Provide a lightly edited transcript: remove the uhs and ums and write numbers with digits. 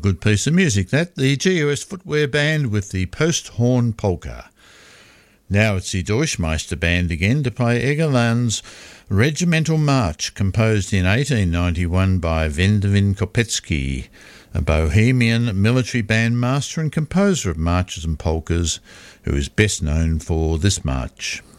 good piece of music, that. The GUS Footwear Band with the Post-Horn Polka. Now it's the Deutschmeister Band again to play Egerland's Regimental March, composed in 1891 by Wendelin Kopetsky, a Bohemian military bandmaster and composer of marches and polkas, who is best known for this march.